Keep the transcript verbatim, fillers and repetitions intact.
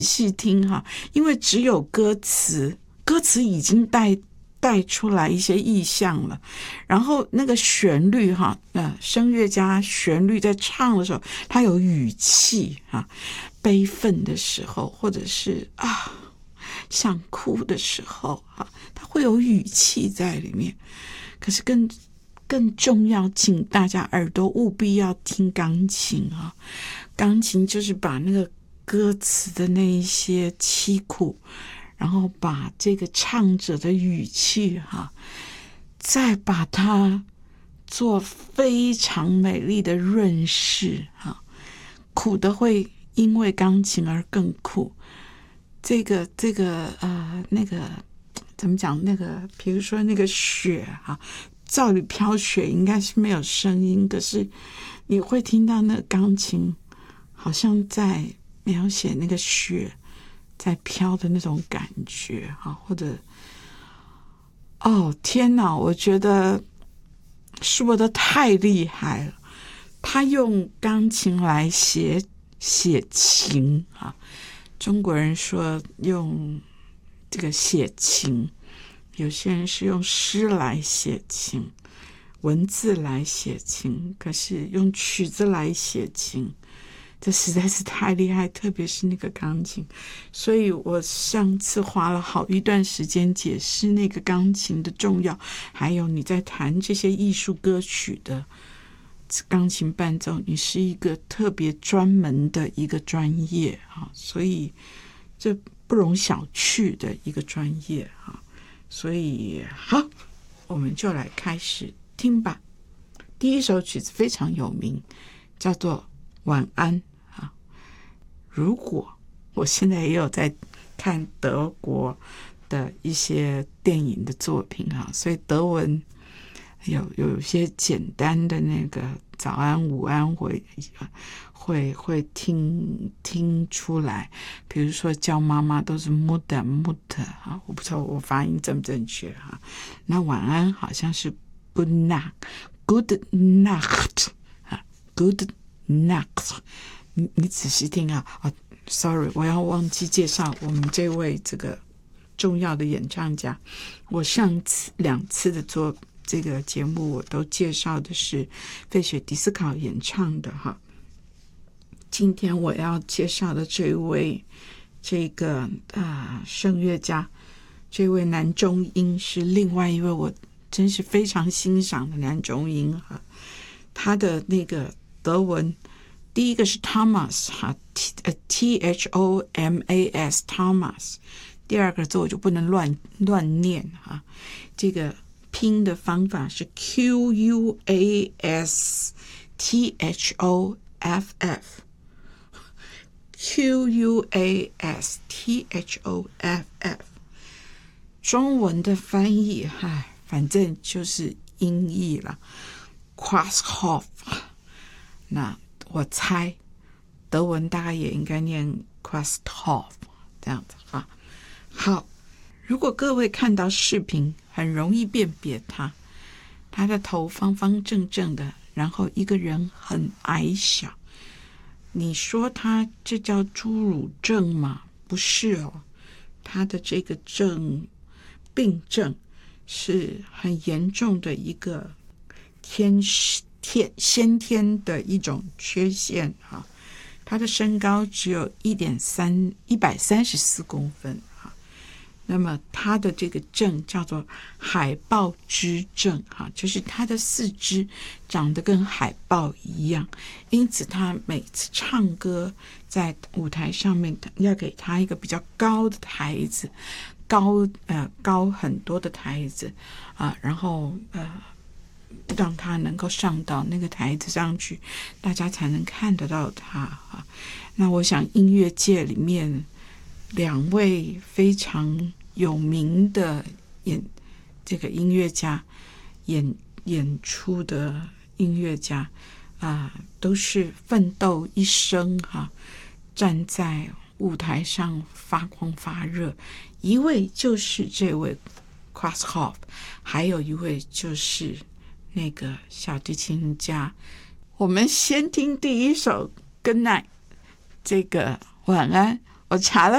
细听哈，因为只有歌词，歌词已经带带出来一些意象了，然后那个旋律哈，呃，声乐家旋律在唱的时候，它有语气哈，悲愤的时候，或者是啊想哭的时候哈，它会有语气在里面。可是更更重要，请大家耳朵务必要听钢琴啊，钢琴就是把那个歌词的那一些凄苦，然后把这个唱者的语气哈，再把它做非常美丽的润饰哈，苦的会因为钢琴而更苦。这个这个呃那个怎么讲？那个比如说那个雪哈，照理飘雪应该是没有声音，可是你会听到那个钢琴好像在描写那个雪在飘的那种感觉哈，或者哦天哪，我觉得说的太厉害了，他用钢琴来写写情啊，中国人说用这个写情，有些人是用诗来写情，文字来写情，可是用曲子来写情，这实在是太厉害，特别是那个钢琴。所以我上次花了好一段时间解释那个钢琴的重要，还有你在弹这些艺术歌曲的钢琴伴奏，你是一个特别专门的一个专业啊，所以这不容小觑的一个专业啊。所以好，我们就来开始听吧。第一首曲子非常有名，叫做晚安。如果我现在也有在看德国的一些电影的作品哈，所以德文有有一些简单的那个早安午安会会会听听出来，比如说叫妈妈都是 Mutter Mutter 哈，我不知道我发音正不正确哈。那晚安好像是 Good Nacht Good Nacht 啊 Good Nacht。你你仔细听啊！啊 ，sorry， 我要忘记介绍我们这位这个重要的演唱家。我上次两次的做这个节目，我都介绍的是费雪迪斯考演唱的哈。今天我要介绍的这位这个啊、呃、声乐家，这位男中音是另外一位我真是非常欣赏的男中音哈。他的那个德文。第一个是 Thomas 哈 T H O M A S Thomas， 第二个字我就不能乱乱念哈，这个拼的方法是 Q U A S T H O F F Q U A S T H O F F， 中文的翻译唉，反正就是音译了 Quasthoff， 那我猜德文大概也应该念 Quasthoff 这样子啊。好，如果各位看到视频，很容易辨别他，他的头方方正正的，然后一个人很矮小。你说他这叫侏儒症吗？不是哦，他的这个症病症是很严重的一个天天先天的一种缺陷哈，他的身高只有一点三一百三十四公分哈，那么他的这个症叫做海豹肢症哈，就是他的四肢长得跟海豹一样，因此他每次唱歌在舞台上面要给他一个比较高的台子，高呃高很多的台子啊，然后呃。让他能够上到那个台子上去，大家才能看得到他啊。那我想音乐界里面两位非常有名的演这个音乐家演演出的音乐家啊，都是奋斗一生哈、啊，站在舞台上发光发热。一位就是这位 Quasthoff， 还有一位就是那个小提琴家。我们先听第一首 Good Night， 这个晚安。我查了